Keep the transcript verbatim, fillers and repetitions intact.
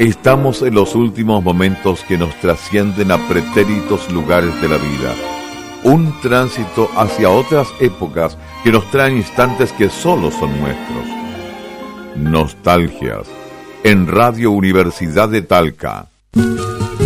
Estamos en los últimos momentos que nos trascienden a pretéritos lugares de la vida. Un tránsito hacia otras épocas que nos traen instantes que solo son nuestros. Nostalgias, en Radio Universidad de Talca.